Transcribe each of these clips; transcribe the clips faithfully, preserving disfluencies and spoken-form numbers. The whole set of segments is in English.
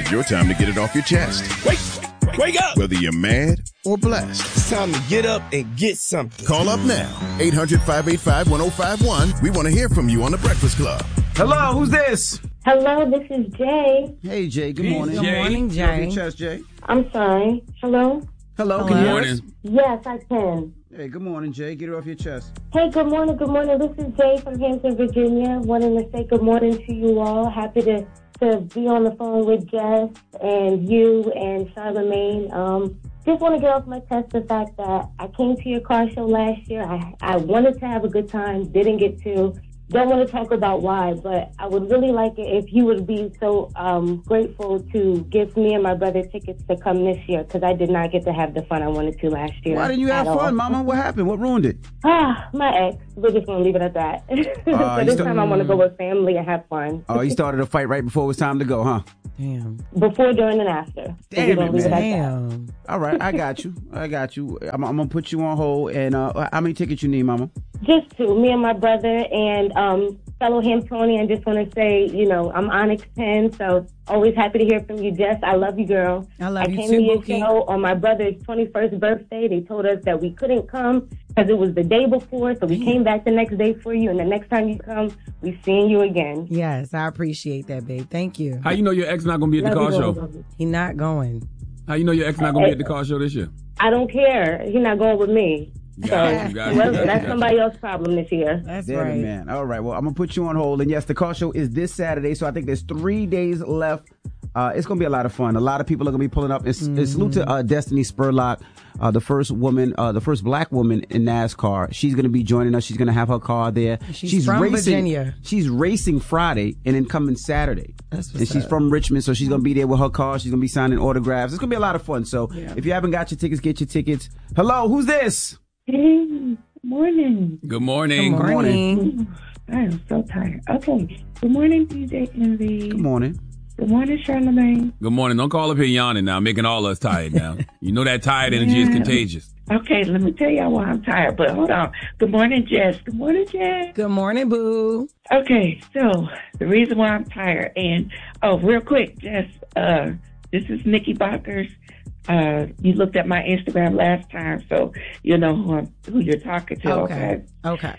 is your time to get it off your chest. Wake, wake up! Whether you're mad or blessed. It's time to get up and get something. Call up now. eight hundred, five eight five, one oh five one. We want to hear from you on The Breakfast Club. Hello, who's this? Hello, this is Jay. Hey, Jay. Good Hey, morning. Jay. Good morning, Get off your Jay. chest, Jay. I'm sorry. Hello? Hello, Hello. can you hear Morning. us? Yes, I can. Hey, good morning, Jay. Get it off your chest. Hey, good morning, good morning. This is Jay from Hampton, Virginia. Wanting to say good morning to you all. Happy to, to be on the phone with Jess and you and Charlamagne. Um, just want to get off my chest the fact that I came to your car show last year. I, I wanted to have a good time, didn't get to. Don't want to talk about why, but I would really like it if you would be so um, grateful to give me and my brother tickets to come this year, because I did not get to have the fun I wanted to last year. Why didn't you have at all. fun, Mama? What happened? What ruined it? Ah, my ex. We're just going to leave it at that. Uh, so you this still- time I want to go with family and have fun. Oh, you started a fight right before it was time to go, huh? Damn. Before, during, and after. So Damn we're it, gonna leave man. at that. Damn. All right, I got you. I got you. I'm, I'm going to put you on hold. And uh, how many tickets you need, Mama? Just two, me and my brother and um, fellow Hamptonian. Just want to say, you know, I'm Onyx ten, so always happy to hear from you, Jess. I love you, girl. I love I you came too, to your Bookie. show on my brother's twenty-first birthday. They told us that we couldn't come because it was the day before, so we came back the next day for you, and the next time you come, we seeing you again. Yes, I appreciate that, babe. Thank you. How you know your ex not gonna be at the car Love you, show? love you. He not going. How you know your ex not gonna be at the car show this year? I don't care. He's not going with me. So Got you, got you, well, got you, that's got somebody else's problem this year. That's Damn right. it, man. All right, well, I'm going to put you on hold. And yes, the car show is this Saturday, so I think there's three days left. Uh, it's going to be a lot of fun. A lot of people are going to be pulling up. It's, Mm-hmm. it's salute to uh, Destiny Spurlock, uh, the first woman, uh, the first black woman in NASCAR. She's going to be joining us. She's going to have her car there. She's from racing, Virginia. She's racing Friday and then coming Saturday. That's what's and she's up. from Richmond, so she's going to be there with her car. She's going to be signing autographs. It's going to be a lot of fun. So Yeah. if you haven't got your tickets, get your tickets. Hello, who's this? Hey, morning. Good morning. Good morning. I am so tired. Okay. Good morning, D J Envy. Good morning. Good morning, Charlamagne. Good morning. Don't call up here yawning now, making all us tired now. You know that tired energy is Yeah. contagious. Okay, let me tell y'all why I'm tired, but hold on. Good morning, Jess. Good morning, Jess. Good morning, boo. Okay, so the reason why I'm tired, and oh, real quick, Jess, uh, this is Nikki Bockers. Uh, you looked at my Instagram last time, so you know who, I'm, who you're talking to, okay? Okay.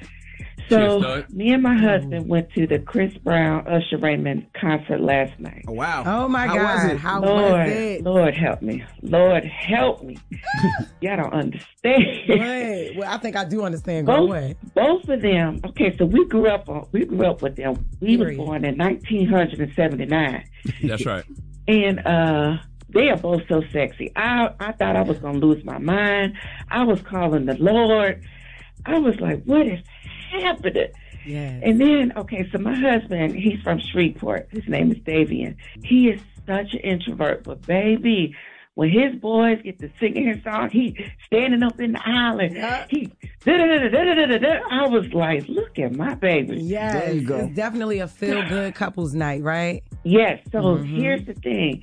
So, Cheers, Doug. me and my husband went to the Chris Brown Usher Raymond concert last night. Oh, wow. Oh, my How God. was it? How Lord, was it? Lord help me. Lord help me. Y'all don't understand. Wait, well, I think I do understand. Go Both, away. both of them. Okay, so we grew up on. We grew up with them. We Period. was born in nineteen seventy-nine, That's right. and uh, they are both so sexy. I I thought I was gonna lose my mind. I was calling the Lord. I was like, what is happening? Yes. And then, okay, so my husband, he's from Shreveport. His name is Davian. He is such an introvert, but baby, when his boys get to singing his song, he standing up in the aisle and he da-da-da-da-da-da-da. I was like, look at my baby. Yes. There you go. It's definitely a feel-good couples night, right? Yes, so Mhm. here's the thing.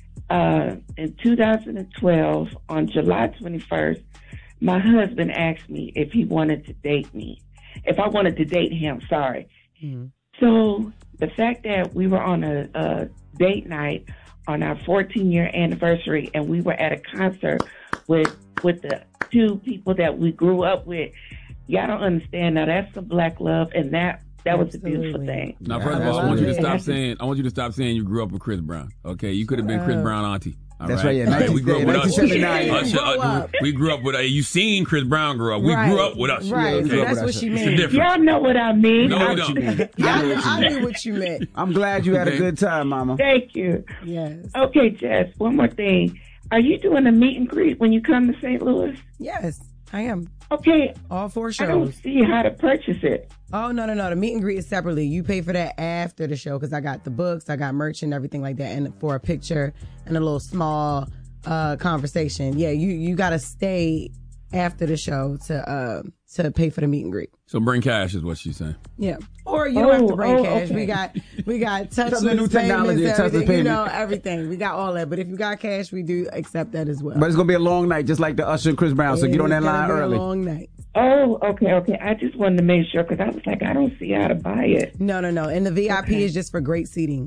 Uh, in two thousand twelve, on July twenty-first, my husband asked me if he wanted to date me. If I wanted to date him, sorry. Mhm. So the fact that we were on a, a date night on our fourteen-year anniversary, and we were at a concert with with the two people that we grew up with, y'all don't understand. Now that's some black love, and that that was a beautiful Absolutely. thing. Now, Yeah, first of I all, I love want you to it. stop saying. I want you to stop saying you grew up with Chris Brown. Okay, you could have been Chris Wow. Brown auntie. All That's right, yeah, Okay, we grew up with nineteen seventy-nine. Usher. Grow Usher, uh, up. we grew up with. Uh, you seen Chris Brown grow up. We Right. grew up with us. Right. Okay? So that's what Usher. she It's a meant. difference. Y'all know what I mean. No, I we know what you don't. mean. I, I know what you I mean. knew what you meant. I'm glad you had a Okay. good time, Mama. Thank you. Yes. Okay, Jess, one more thing. Are you doing a meet and greet when you come to Saint Louis? Yes, I am. Okay, All four I don't shows. see how to purchase it. Oh, no, no, no. The meet and greet is separately. You pay for that after the show because I got the books, I got merch and everything like that, and for a picture and a little small uh, conversation. Yeah, you, you got to stay after the show to uh, to pay for the meet and greet. So bring cash is what she's saying. Yeah. Or you don't have to Oh, bring oh, cash. okay. We got we got Some of the touchless new technology, payments, touchless everything, you payment. know, everything. We got all that. But if you got cash, we do accept that as well. But it's going to be a long night, just like the Usher and Chris Brown, so get on that It's gonna line be early. A long night. Oh, okay, okay. I just wanted to make sure because I was like, I don't see how to buy it. No, no, no. And the V I P Okay. is just for great seating.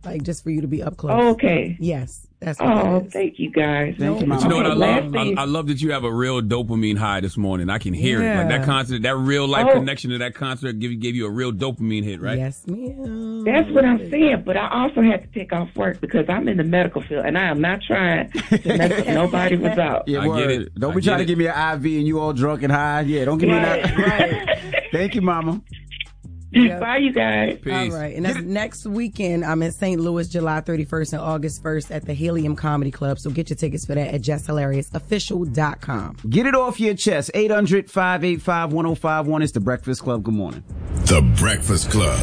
like just for you to be up close. Oh, okay. Yes, that's what Oh, that is. thank you guys. Thank you, But you know what I Okay, love? last I, thing- I love that you have a real dopamine high this morning. I can hear it. Like Yeah. that concert, that real life Oh. connection to that concert gave, gave you a real dopamine hit, right? Yes, ma'am. That's what I'm saying, but I also had to take off work because I'm in the medical field, and I am not trying to mess up nobody without. Yeah, I get word. it. Don't I be trying get to it. give me an I V and you all drunk and high. Yeah, don't give me Right, that. right. Thank you, Mama. Yep. Bye, you guys. Peace. All right, and that's next weekend. I'm in Saint Louis, July thirty-first and August first at the Helium Comedy Club. So get your tickets for that at just hilarious official dot com. Get it off your chest. eight hundred, five eight five, one oh five one. It's The Breakfast Club. Good morning. The Breakfast Club.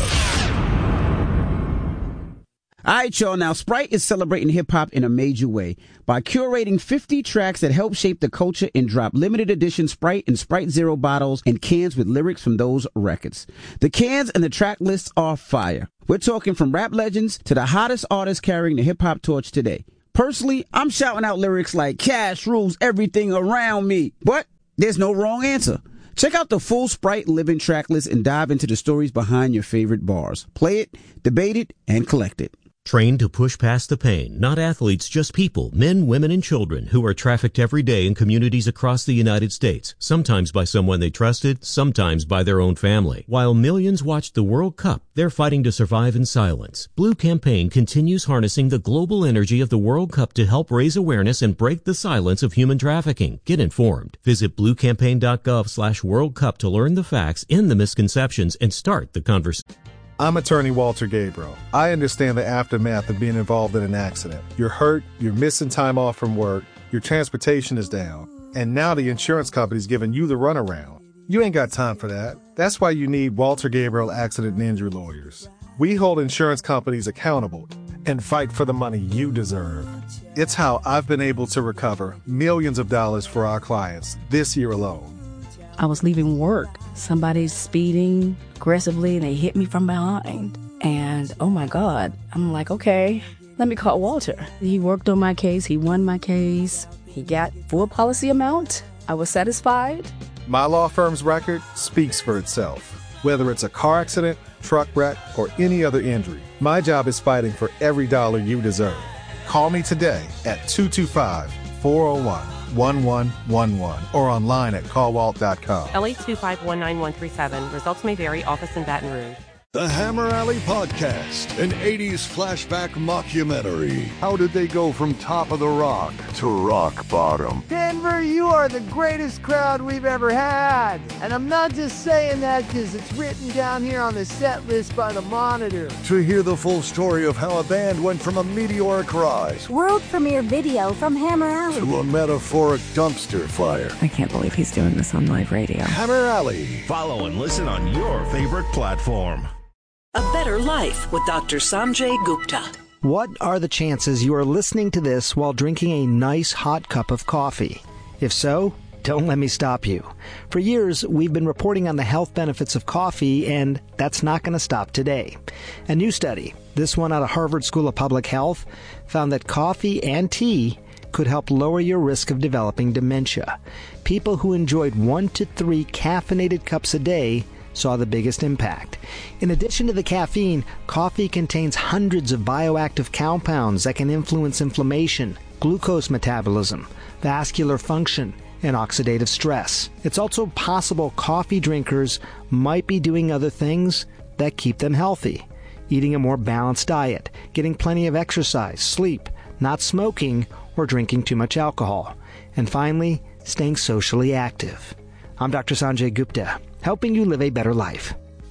All right, y'all. Now, Sprite is celebrating hip-hop in a major way by curating fifty tracks that help shape the culture and drop limited edition Sprite and Sprite Zero bottles and cans with lyrics from those records. The cans and the track lists are fire. We're talking from rap legends to the hottest artists carrying the hip-hop torch today. Personally, I'm shouting out lyrics like Cash rules everything around me. But there's no wrong answer. Check out the full Sprite Living track list and dive into the stories behind your favorite bars. Play it, debate it, and collect it. Trained to push past the pain, not athletes, just people, men, women, and children who are trafficked every day in communities across the United States, sometimes by someone they trusted, sometimes by their own family. While millions watched the World Cup, they're fighting to survive in silence. Blue Campaign continues harnessing the global energy of the World Cup to help raise awareness and break the silence of human trafficking. Get informed. Visit bluecampaign.gov slash World Cup to learn the facts, end the misconceptions, and start the conversation. I'm attorney Walter Gabriel. I understand the aftermath of being involved in an accident. You're hurt, you're missing time off from work, your transportation is down, and now the insurance company's giving you the runaround. You ain't got time for that. That's why you need Walter Gabriel Accident and Injury Lawyers. We hold insurance companies accountable and fight for the money you deserve. It's how I've been able to recover millions of dollars for our clients this year alone. I was leaving work. Somebody's speeding aggressively and they hit me from behind. And oh my God, I'm like, okay, let me call Walter. He worked on my case. He won my case. He got full policy amount. I was satisfied. My law firm's record speaks for itself. Whether it's a car accident, truck wreck, or any other injury, my job is fighting for every dollar you deserve. Call me today at two two five, four oh one, one one one one or online at call walt dot com. L eight two five one nine one three seven. Results may vary. Office in Baton Rouge. The Hammer Alley Podcast, an eighties flashback mockumentary. How did they go from top of the rock to rock bottom? Denver, you are the greatest crowd we've ever had. And I'm not just saying that because it's written down here on the set list by the Monitor. To hear the full story of how a band went from a meteoric rise World premiere video from Hammer Alley to a metaphoric dumpster fire. I can't believe he's doing this on live radio. Hammer Alley. Follow and listen on your favorite platform. A Better Life with Doctor Sanjay Gupta. What are the chances you are listening to this while drinking a nice hot cup of coffee? If so, don't let me stop you. For years, we've been reporting on the health benefits of coffee, and that's not going to stop today. A new study, this one out of Harvard School of Public Health, found that coffee and tea could help lower your risk of developing dementia. People who enjoyed one to three caffeinated cups a day saw the biggest impact. In addition to the caffeine, coffee contains hundreds of bioactive compounds that can influence inflammation, glucose metabolism, vascular function, and oxidative stress. It's also possible coffee drinkers might be doing other things that keep them healthy. Eating a more balanced diet, getting plenty of exercise, sleep, not smoking, or drinking too much alcohol. And finally, staying socially active. I'm Doctor Sanjay Gupta, helping you live a better life.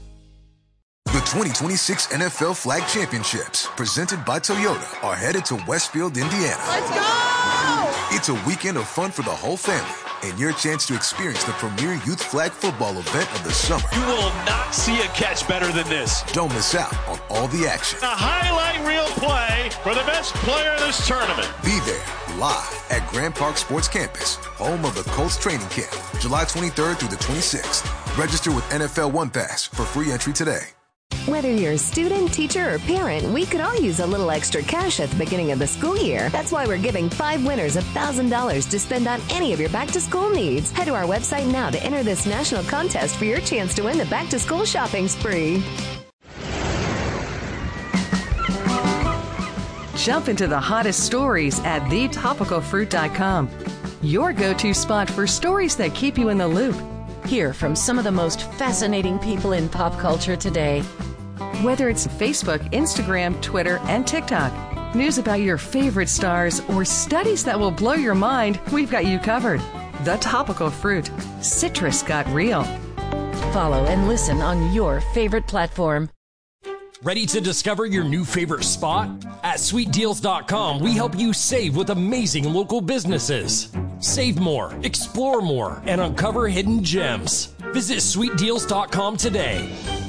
The twenty twenty-six N F L Flag Championships, presented by Toyota, are headed to Westfield, Indiana. Let's go! It's a weekend of fun for the whole family, and your chance to experience the premier youth flag football event of the summer. You will not see a catch better than this. Don't miss out on all the action. A highlight reel play for the best player in this tournament. Be there live at Grand Park Sports Campus, home of the Colts training camp, July twenty-third through the twenty-sixth. Register with N F L One Pass for free entry today. Whether you're a student, teacher, or parent, we could all use a little extra cash at the beginning of the school year. That's why we're giving five winners one thousand dollars to spend on any of your back-to-school needs. Head to our website now to enter this national contest for your chance to win the back-to-school shopping spree. Jump into the hottest stories at the topical fruit dot com. Your go-to spot for stories that keep you in the loop. Hear from some of the most fascinating people in pop culture today. Whether it's Facebook, Instagram, Twitter, and TikTok, news about your favorite stars, or studies that will blow your mind, we've got you covered. The Topical Fruit. Citrus got real. Follow and listen on your favorite platform. Ready to discover your new favorite spot? At sweet deals dot com, we help you save with amazing local businesses. Save more, explore more, and uncover hidden gems. Visit sweet deals dot com today.